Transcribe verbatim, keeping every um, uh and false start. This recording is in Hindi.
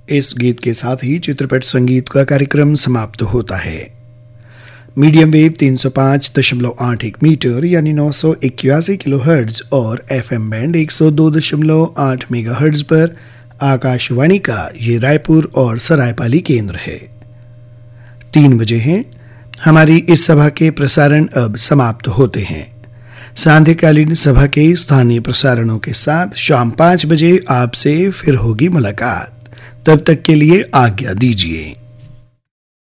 इस गीत के साथ ही चित्रपट संगीत का कार्यक्रम समाप्त होता है। मीडियम वेव तीन सौ पाँच दशमलव आठ एक मीटर यानी नौ सौ इक्यासी किलो हर्ट्ज और एफएम बैंड एक सौ दो दशमलव आठ मेगा हर्ट्ज पर आकाशवाणी का ये रायपुर और सरायपाली केंद्र है। तीन बजे हैं। हमारी इस सभा के प्रसारण अब समाप्त होते हैं। सांध्यकालीन सभा के स्थानीय प्रसारणों के साथ शाम पाँच बजे आपसे फिर होगी मुलाकात। तब तक के लिए आज्ञा दीजिए।